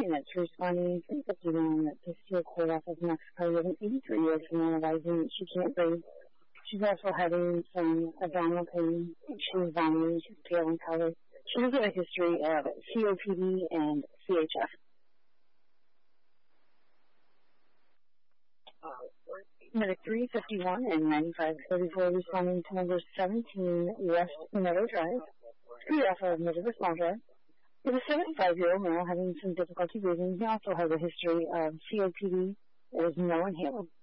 that's responding 351 to Steel Court off of Mexico with an 83-year-old female advising that she can't breathe. She's also having some abdominal pain. She's vomiting. She's pale in color. She does have a history of COPD and CHF. Medic 351 and 9534 responding to number 17 West Meadow Drive, 3 Alpha Meadow Small Drive. With a 75-year-old male having some difficulty breathing. He also has a history of COPD. There is no inhaler.